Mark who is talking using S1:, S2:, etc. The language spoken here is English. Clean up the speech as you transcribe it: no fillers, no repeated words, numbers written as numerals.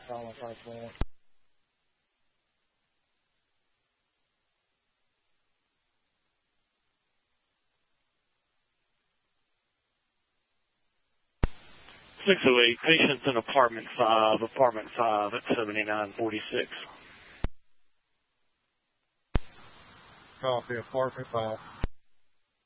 S1: Solid right there.
S2: .608, patients in apartment 5 at 7946.
S1: Copy, apartment 5.